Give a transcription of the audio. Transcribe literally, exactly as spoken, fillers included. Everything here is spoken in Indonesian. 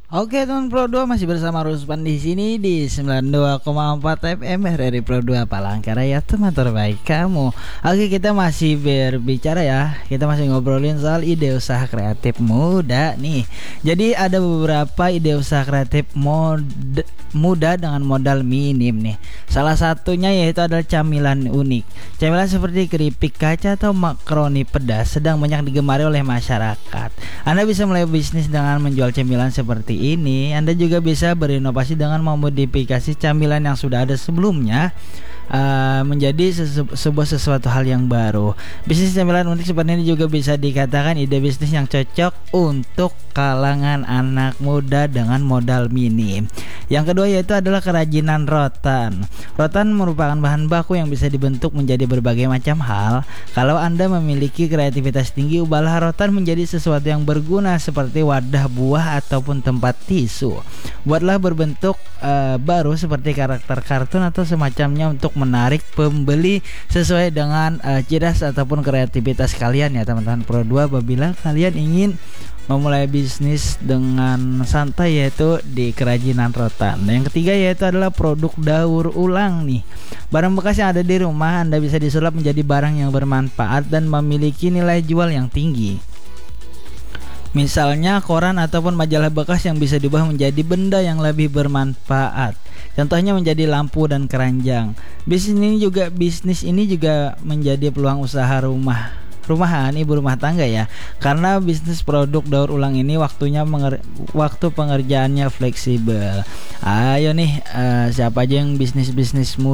Oke teman Pro dua, masih bersama Ruspan di sini di sembilan puluh dua koma empat F M R R I Pro dua Palangkaraya, teman terbaik kamu. Oke, kita masih berbicara ya. Kita masih ngobrolin soal ide usaha kreatif muda nih. Jadi ada beberapa ide usaha kreatif mod muda dengan modal minim nih. Salah satunya yaitu adalah camilan unik. Camilan seperti keripik kaca atau makaroni pedas sedang banyak digemari oleh masyarakat. Anda bisa mulai bisnis dengan menjual camilan seperti ini. Anda juga bisa berinovasi dengan memodifikasi camilan yang sudah ada sebelumnya uh, menjadi sesu- sebuah sesuatu hal yang baru. Bisnis camilan unik seperti ini juga bisa dikatakan ide bisnis yang cocok untuk kalangan anak muda dengan modal minim. Yang kedua yaitu adalah kerajinan rotan. Rotan merupakan bahan baku yang bisa dibentuk menjadi berbagai macam hal. Kalau Anda memiliki kreativitas tinggi, ubahlah rotan menjadi sesuatu yang berguna seperti wadah buah ataupun tempat tisu. Buatlah berbentuk uh, baru seperti karakter kartun atau semacamnya untuk menarik pembeli sesuai dengan uh, cerdas ataupun kreativitas kalian ya teman-teman Pro dua. Apabila kalian ingin memulai bisnis dengan santai yaitu di kerajinan rotan. Yang ketiga yaitu adalah produk daur ulang nih. Barang bekas yang ada di rumah Anda bisa disulap menjadi barang yang bermanfaat dan memiliki nilai jual yang tinggi. Misalnya koran ataupun majalah bekas yang bisa diubah menjadi benda yang lebih bermanfaat. Contohnya menjadi lampu dan keranjang. Bisnis ini juga bisnis ini juga menjadi peluang usaha rumah rumahan, ibu rumah tangga ya. Karena bisnis produk daur ulang ini waktunya menger- waktu pengerjaannya fleksibel. Ayo nih, uh, siapa aja yang bisnis-bisnis